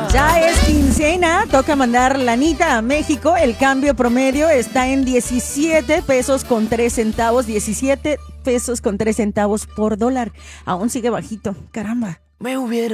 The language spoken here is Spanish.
Ya es quincena, toca mandar lanita a México. El cambio promedio está en 17 pesos con 3 centavos, 17 pesos con 3 centavos por dólar. Aún sigue bajito, caramba. Me hubiera